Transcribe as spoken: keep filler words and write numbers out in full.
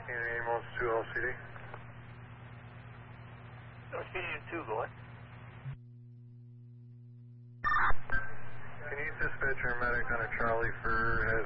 Ambulance two L C D. L C D two, go ahead. Can you dispatch our medic on a Charlie for